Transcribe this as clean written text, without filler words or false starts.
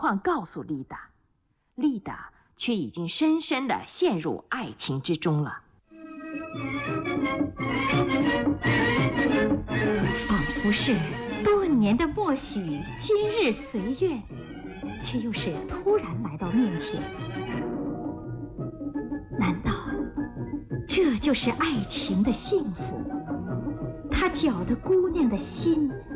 况告诉丽达，丽达却已经深深地陷入爱情之中了。 仿佛是多年的默许，今日随愿，却又是突然来到面前。难道这就是爱情的幸福？它搅得姑娘的心